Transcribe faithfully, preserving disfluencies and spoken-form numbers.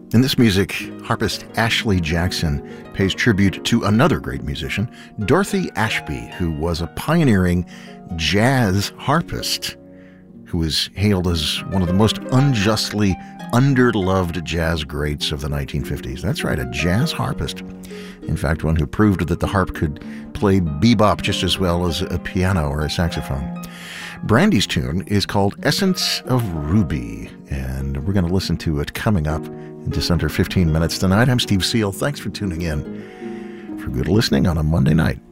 In this music, harpist Ashley Jackson pays tribute to another great musician, Dorothy Ashby, who was a pioneering jazz harpist who was hailed as one of the most unjustly underloved jazz greats of the nineteen fifties. That's right, a jazz harpist. In fact, one who proved that the harp could play bebop just as well as a piano or a saxophone. Brandy's tune is called Essence of Ruby, and we're going to listen to it coming up in just under fifteen minutes tonight. I'm Steve Seal. Thanks for tuning in. For good listening on a Monday night.